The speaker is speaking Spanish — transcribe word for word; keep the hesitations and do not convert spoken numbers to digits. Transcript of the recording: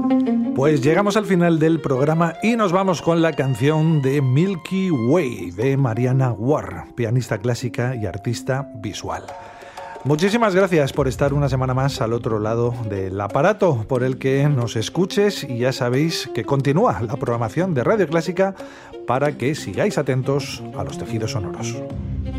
Pues llegamos al final del programa y nos vamos con la canción de Milky Way de Mariana Ward, pianista clásica y artista visual. Muchísimas gracias por estar una semana más al otro lado del aparato por el que nos escuches, y ya sabéis que continúa la programación de Radio Clásica para que sigáis atentos a los tejidos sonoros.